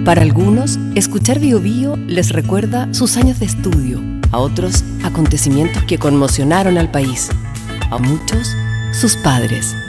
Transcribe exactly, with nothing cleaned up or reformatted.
Para algunos, escuchar Bío Bío les recuerda sus años de estudio, a otros, acontecimientos que conmocionaron al país, a muchos, sus padres.